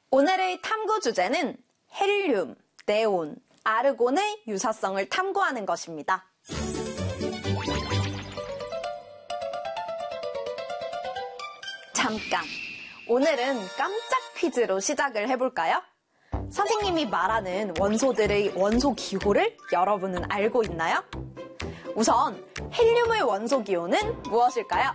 오늘의 탐구 주제는 헬륨, 네온, 아르곤의 유사성을 탐구하는 것입니다. 잠깐, 오늘은 깜짝 퀴즈로 시작을 해볼까요? 선생님이 말하는 원소들의 원소 기호를 여러분은 알고 있나요? 우선 헬륨의 원소 기호는 무엇일까요?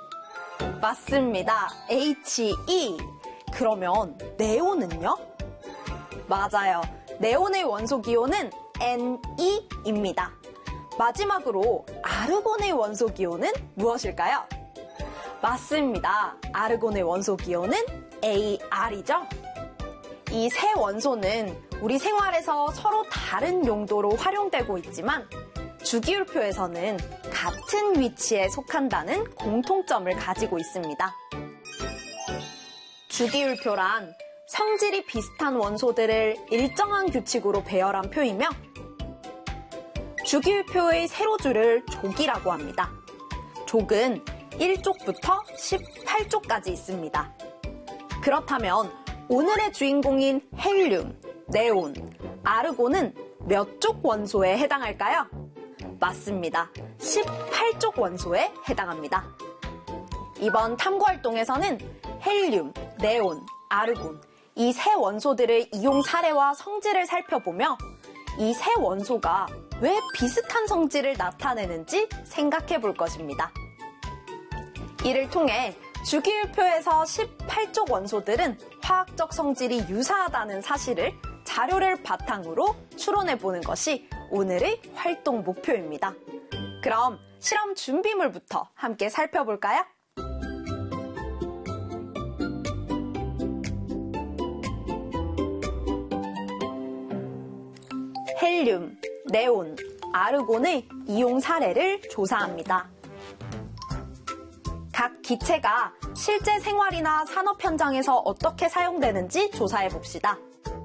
맞습니다. He. 그러면 네온은요? 맞아요. 네온의 원소 기호는 NE입니다. 마지막으로 아르곤의 원소 기호는 무엇일까요? 맞습니다. 아르곤의 원소 기호는 AR이죠? 이 세 원소는 우리 생활에서 서로 다른 용도로 활용되고 있지만 주기율표에서는 같은 위치에 속한다는 공통점을 가지고 있습니다. 주기율표란 성질이 비슷한 원소들을 일정한 규칙으로 배열한 표이며 주기율표의 세로줄을 족이라고 합니다. 족은 1족부터 18족까지 있습니다. 그렇다면 오늘의 주인공인 헬륨, 네온, 아르곤은 몇 족 원소에 해당할까요? 맞습니다. 18족 원소에 해당합니다. 이번 탐구활동에서는 헬륨, 네온, 아르곤 이 세 원소들의 이용 사례와 성질을 살펴보며 이 세 원소가 왜 비슷한 성질을 나타내는지 생각해 볼 것입니다. 이를 통해 주기율표에서 18족 원소들은 화학적 성질이 유사하다는 사실을 자료를 바탕으로 추론해 보는 것이 오늘의 활동 목표입니다. 그럼 실험 준비물부터 함께 살펴볼까요? 헬륨, 네온, 아르곤의 이용 사례를 조사합니다. 각 기체가 실제 생활이나 산업 현장에서 어떻게 사용되는지 조사해 봅시다.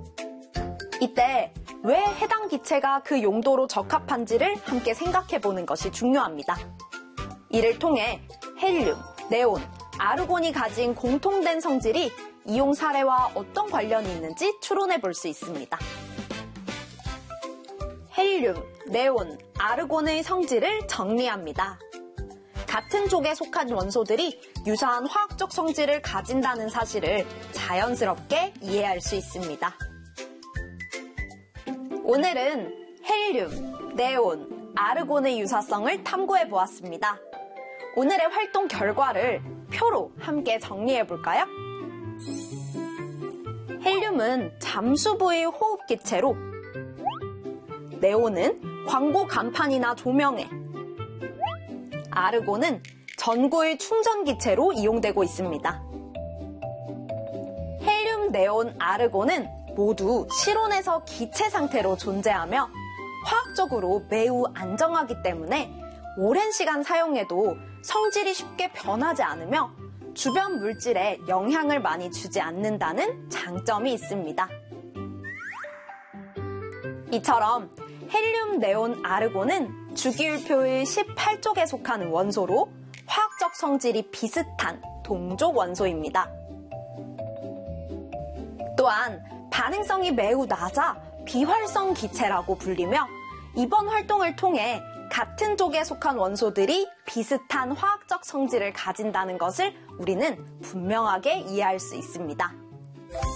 이때 왜 해당 기체가 그 용도로 적합한지를 함께 생각해 보는 것이 중요합니다. 이를 통해 헬륨, 네온, 아르곤이 가진 공통된 성질이 이용 사례와 어떤 관련이 있는지 추론해 볼 수 있습니다. 헬륨, 네온, 아르곤의 성질을 정리합니다. 같은 족에 속한 원소들이 유사한 화학적 성질을 가진다는 사실을 자연스럽게 이해할 수 있습니다. 오늘은 헬륨, 네온, 아르곤의 유사성을 탐구해 보았습니다. 오늘의 활동 결과를 표로 함께 정리해 볼까요? 헬륨은 잠수부의 호흡 기체로, 네온은 광고 간판이나 조명에, 아르곤은 전구의 충전 기체로 이용되고 있습니다. 헬륨, 네온, 아르곤은 모두 실온에서 기체 상태로 존재하며 화학적으로 매우 안정하기 때문에 오랜 시간 사용해도 성질이 쉽게 변하지 않으며 주변 물질에 영향을 많이 주지 않는다는 장점이 있습니다. 이처럼 헬륨, 네온, 아르곤은 주기율표의 18족에 속하는 원소로 화학적 성질이 비슷한 동족 원소입니다. 또한 반응성이 매우 낮아 비활성 기체라고 불리며 이번 활동을 통해 같은 족에 속한 원소들이 비슷한 화학적 성질을 가진다는 것을 우리는 분명하게 이해할 수 있습니다.